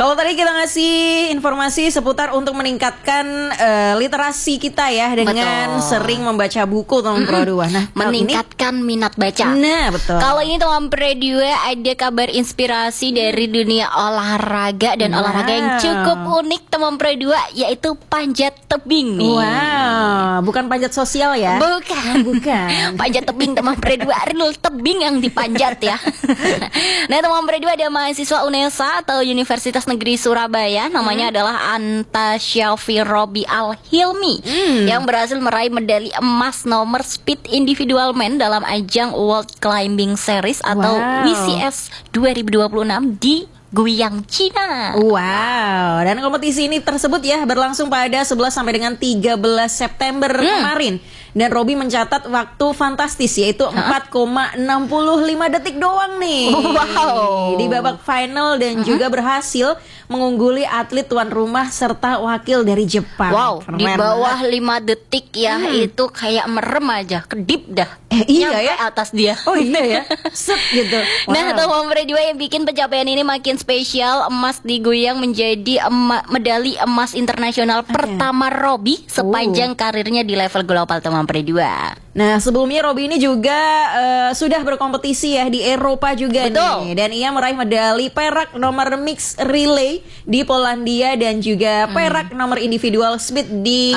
Kalau tadi kita ngasih informasi seputar untuk meningkatkan literasi kita ya dengan sering membaca buku teman Pro 2. Nah, meningkatkan minat baca. Nah, betul. Kalau ini teman Pro 2 ada kabar inspirasi dari dunia olahraga dan olahraga yang cukup unik teman Pro 2, yaitu panjat tebing nih. Wow, bukan panjat sosial ya? Bukan. Panjat tebing teman Pro 2, real tebing yang dipanjat ya. Nah, teman Pro 2 ada mahasiswa UNESA atau Universitas Negeri Surabaya, namanya adalah Antasyafi Robi Al-Hilmi, yang berhasil meraih medali emas nomor speed individual man dalam ajang World Climbing Series atau WCS 2026 di Guiyang, Cina. Wow, dan kompetisi ini tersebut ya berlangsung pada 11 sampai dengan 13 September kemarin. Dan Robi mencatat waktu fantastis, yaitu 4,65 detik doang nih. Wow. Di babak final dan juga berhasil mengungguli atlet tuan rumah serta wakil dari Jepang. Wow, Keren di bawah 5 detik ya, itu kayak merem aja, kedip dah. Iya nyampe ya, atas dia. Oh iya ya, set gitu. Nah, teman Pro 2 yang bikin pencapaian ini makin spesial, emas di Guiyang menjadi medali emas internasional pertama Robi sepanjang karirnya di level global teman Pro 2. Nah, sebelumnya Robi ini juga sudah berkompetisi ya di Eropa juga nih. Dan ia meraih medali perak nomor mix relay di Polandia dan juga perak nomor individual speed di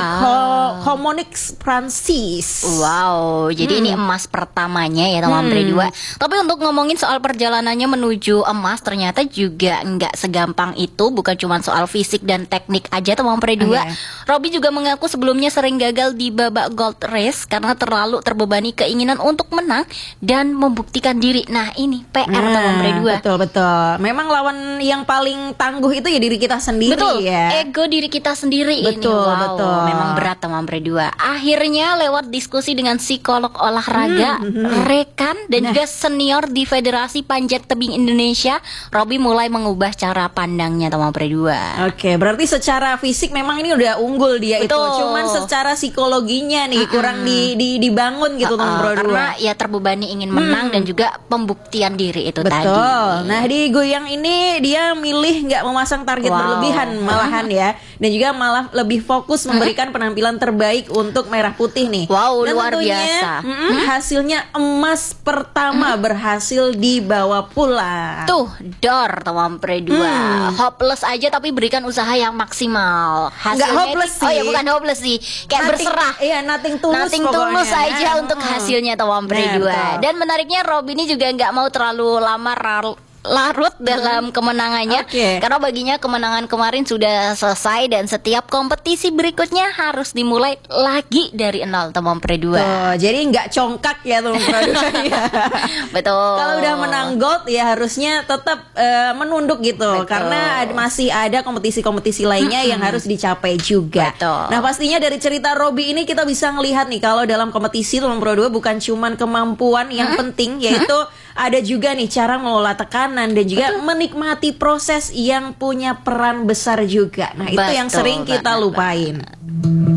Chamonix, Prancis. Wow, jadi ini emas pertamanya ya teman Pro 2. Tapi untuk ngomongin soal perjalanannya menuju emas, ternyata juga nggak segampang itu. Bukan cuma soal fisik dan teknik aja teman Pro 2. Robi juga mengaku sebelumnya sering gagal di babak gold race karena terlalu terbebani keinginan untuk menang dan membuktikan diri. Nah, ini PR teman Pro 2. Betul. Memang lawan yang paling tangguh itu ya diri kita sendiri. Betul. Ya. Ego diri kita sendiri ini. Wow, memang berat teman Pro 2. Akhirnya lewat diskusi dengan psikolog olahraga, rekan dan juga senior di Federasi Panjat Tebing Indonesia, Robi mulai mengubah cara pandangnya teman Pro 2. Oke, berarti secara fisik memang ini udah unggul dia. Itu. Cuman secara psikologinya nih kurang dibangun gitu teman Pro 2. Karena ya terbebani ingin menang dan juga pembuktian diri itu tadi. Betul. Nah, di Guiyang ini dia milih nggak memasang target berlebihan malahan ya, dan juga malah lebih fokus memberikan penampilan terbaik untuk merah putih nih. Wow, dan luar tentunya, biasa. Hasilnya emas pertama berhasil dibawa pulang. Tuh, dor teman Pro 2. Hopeless aja tapi berikan usaha yang maksimal. Hasilnya nggak hopeless sih. Oh ya, bukan hopeless sih. Kayak berserah. Iya, nothing tulus aja untuk hasilnya teman Pro 2. Dan menariknya Robi ini juga nggak mau terlalu lama larut dalam kemenangannya, karena baginya kemenangan kemarin sudah selesai dan setiap kompetisi berikutnya harus dimulai lagi dari nol teman Pro 2. Jadi nggak congkak ya teman Pro 2 ya. Betul. Kalau udah menang gold ya harusnya tetap menunduk gitu. Karena masih ada kompetisi-kompetisi lainnya yang harus dicapai juga. Nah, pastinya dari cerita Robi ini kita bisa ngelihat nih kalau dalam kompetisi teman Pro 2 bukan cuman kemampuan yang penting, yaitu ada juga nih cara mengelola tekanan dan juga menikmati proses yang punya peran besar juga. Nah, itu yang sering kita lupain.